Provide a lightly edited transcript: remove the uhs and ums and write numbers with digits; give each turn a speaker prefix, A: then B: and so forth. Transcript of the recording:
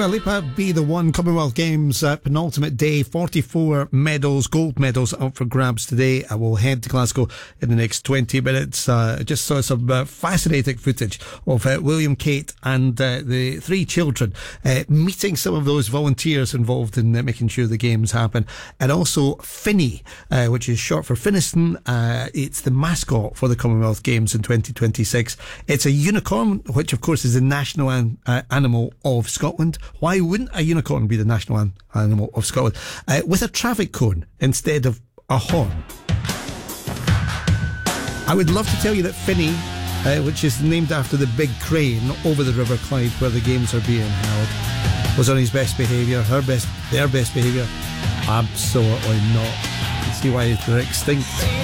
A: Lipa be the one. Commonwealth Games penultimate day, 44 medals, gold medals up for grabs today. I will head to Glasgow in the next 20 minutes. Just saw some fascinating footage of William, Kate and the three children meeting some of those volunteers involved in making sure the games happen. And also Finny, which is short for Finniston. It's the mascot for the Commonwealth Games in 2026. It's a unicorn, which of course is the national animal of Scotland. Why wouldn't a unicorn be the national animal of Scotland? With a traffic cone instead of a horn. I would love to tell you that Finny, which is named after the big crane over the River Clyde where the games are being held, was on his best behaviour, their best behaviour. Absolutely not. You see why they're extinct.